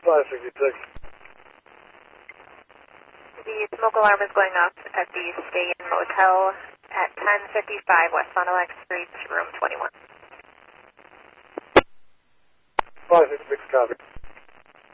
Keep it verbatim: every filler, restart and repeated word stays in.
five sixty-six. The smoke alarm is going off at the Stay Inn Motel at ten fifty-five West Fond du Lac Street, room twenty-one. five sixty-six, copy.